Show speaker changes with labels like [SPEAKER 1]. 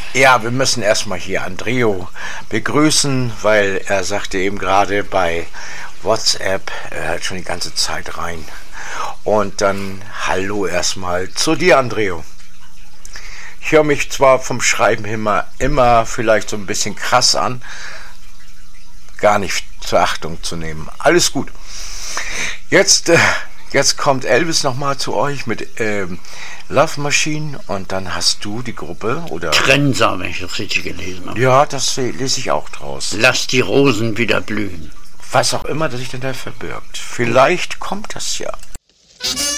[SPEAKER 1] Ja, wir müssen erstmal hier Andreo begrüßen, weil er sagte eben gerade bei WhatsApp, er hört schon die ganze Zeit rein. Und dann hallo erstmal zu dir, Andreo. Ich höre mich zwar vom Schreiben immer vielleicht so ein bisschen krass an, gar nicht zur Achtung zu nehmen. Alles gut. Jetzt kommt Elvis nochmal zu euch mit Love Machine und dann hast du die Gruppe, oder?
[SPEAKER 2] Trenser, wenn ich das richtig gelesen habe.
[SPEAKER 1] Ja, das lese ich auch draus.
[SPEAKER 2] Lass die Rosen wieder blühen.
[SPEAKER 1] Was auch immer, das sich denn da verbirgt. Vielleicht kommt das ja.